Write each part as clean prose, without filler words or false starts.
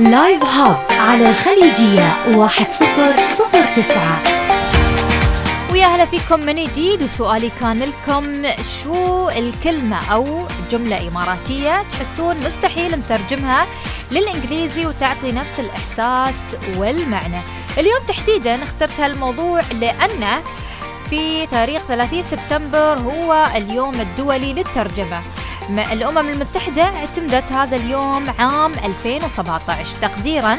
لايف هاب على الخليجية 1009. ويا هلا فيكم من جديد. وسؤالي كان لكم: شو الكلمة أو جملة إماراتية تحسون مستحيل نترجمها للإنجليزي وتعطي نفس الإحساس والمعنى؟ اليوم تحديدا اخترت هالموضوع لأنه في تاريخ 30 سبتمبر هو اليوم الدولي للترجمة. الأمم المتحدة اعتمدت هذا اليوم عام 2017 تقديرا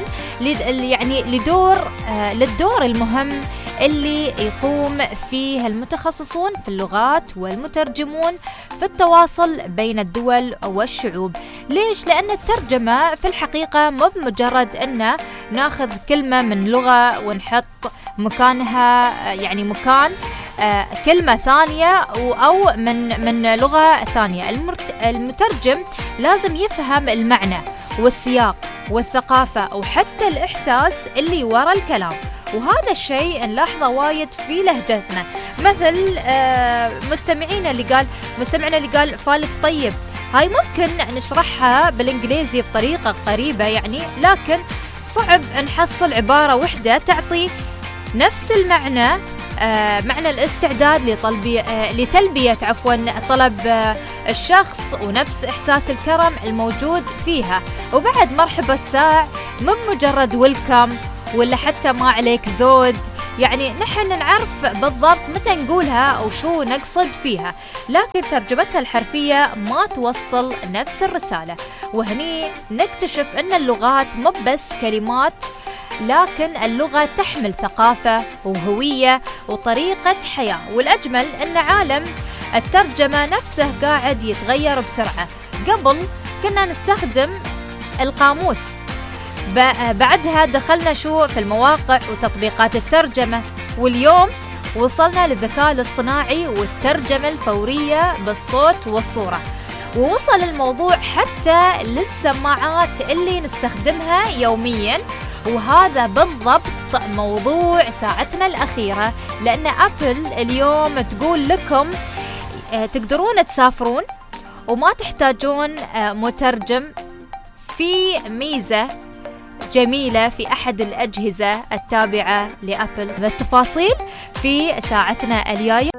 للدور المهم اللي يقوم فيه المتخصصون في اللغات والمترجمون في التواصل بين الدول والشعوب. ليش؟ لأن الترجمة في الحقيقة مو بمجرد أن ناخذ كلمة من لغة ونحط مكانها مكان كلمة ثانية أو من لغة ثانية. المترجم لازم يفهم المعنى والسياق والثقافة وحتى الإحساس اللي وراء الكلام، وهذا الشيء نلاحظه وايد في لهجتنا. مثل مستمعنا اللي قال فالك طيب، هاي ممكن نشرحها بالإنجليزي بطريقة قريبة لكن صعب نحصل عبارة واحدة تعطي نفس المعنى، معنى الاستعداد لتلبية طلب الشخص ونفس إحساس الكرم الموجود فيها. وبعد مرحبا الساع مو مجرد ويلكم ولا حتى ما عليك زود، نحن نعرف بالضبط متى نقولها أو شو نقصد فيها، لكن ترجمتها الحرفية ما توصل نفس الرسالة. وهني نكتشف أن اللغات مو بس كلمات، لكن اللغة تحمل ثقافة وهوية وطريقة حياة. والأجمل أن عالم الترجمة نفسه قاعد يتغير بسرعة. قبل كنا نستخدم القاموس، بعدها دخلنا في المواقع وتطبيقات الترجمة، واليوم وصلنا للذكاء الاصطناعي والترجمة الفورية بالصوت والصورة، ووصل الموضوع حتى للسماعات اللي نستخدمها يومياً. وهذا بالضبط موضوع ساعتنا الأخيرة، لأن أبل اليوم تقول لكم تقدرون تسافرون وما تحتاجون مترجم. في ميزة جميلة في أحد الأجهزة التابعة لأبل. التفاصيل في ساعتنا الجاية.